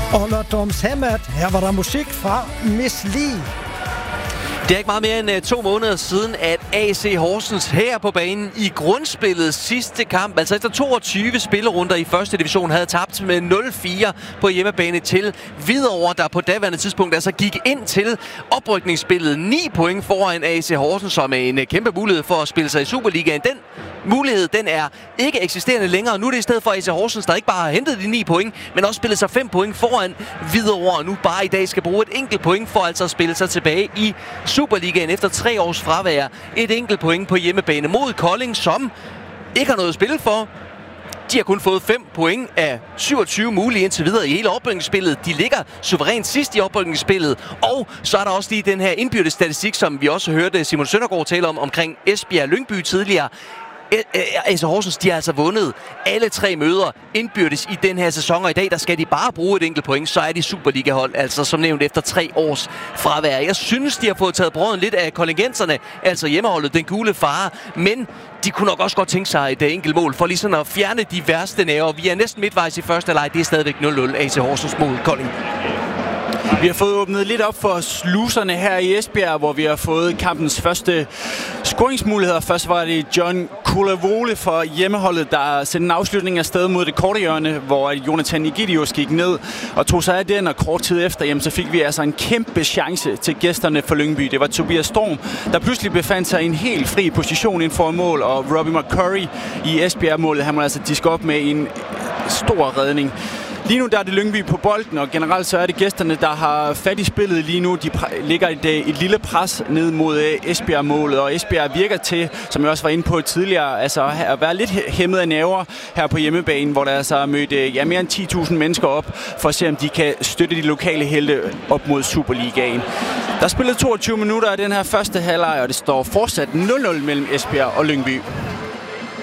Olderdomshemmet. Her var der musik fra Miss Li. Det er ikke meget mere end 2 måneder siden, at AC Horsens her på banen i grundspillet sidste kamp, altså efter 22 spillerunder i første division, havde tabt med 0-4 på hjemmebane til Hvidovre, der på daværende tidspunkt altså gik ind til oprykningsspillet 9 point foran AC Horsens, som er en kæmpe mulighed for at spille sig i Superligaen. Den mulighed, den er ikke eksisterende længere. Nu er det i stedet for AC Horsens, der ikke bare har hentet de 9 point, men også spillet sig 5 point foran Hvidovre, og nu bare i dag skal bruge et enkelt point for altså at spille sig tilbage i Superligaen efter 3 års fravær. Et enkelt point på hjemmebane mod Kolding, som ikke har noget at spille for. De har kun fået 5 point af 27 mulige indtil videre i hele oprykningsspillet. De ligger suverænt sidst i oprykningsspillet. Og så er der også lige den her indbyrdes statistik, som vi også hørte Simon Søndergaard tale om, omkring Esbjerg Lyngby tidligere. AC Horsens, de har altså vundet alle 3 møder indbyrdes i den her sæson, og i dag der skal de bare bruge et enkelt point, så er de Superliga-hold, altså som nævnt efter 3 års fravær. Jeg synes, de har fået taget brøden lidt af kontingenserne, altså hjemmeholdet, den gule fare, men de kunne nok også godt tænke sig et enkelt mål for lige sådan at fjerne de værste nerver. Vi er næsten midtvejs i første leg, det er stadigvæk 0-0 AC Horsens mod Kolding. Vi har fået åbnet lidt op for sluserne her i Esbjerg, hvor vi har fået kampens første scoringsmuligheder. Først var det John Kulavole for hjemmeholdet, der sendte en afslutning afsted mod det korte hjørne, hvor Jonathan Egidius gik ned og tog sig af den, og kort tid efter, jamen, så fik vi altså en kæmpe chance til gæsterne for Lyngby. Det var Tobias Storm, der pludselig befandt sig i en helt fri position inden for mål, og Robbie McCurry i Esbjerg-målet, han må altså diske op med en stor redning. Lige nu der er det Lyngby på bolden, og generelt så er det gæsterne, der har fat i spillet lige nu. De ligger et lille pres ned mod Esbjerg-målet, og Esbjerg virker til, som jeg også var inde på tidligere, altså at være lidt hæmmet af nerver her på hjemmebanen, hvor der altså er mødt mere end 10.000 mennesker op, for at se om de kan støtte de lokale helte op mod Superligaen. Der er spillet 22 minutter af den her første halvleg, og det står fortsat 0-0 mellem Esbjerg og Lyngby.